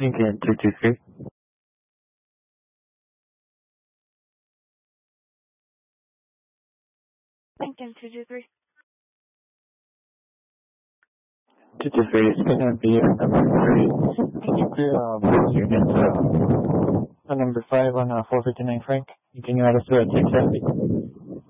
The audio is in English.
Lincoln 223. Lincoln 223. 223 is going to be number 3. Can you clear unit number 5 on 459 Frank? Can you add us to a 1070?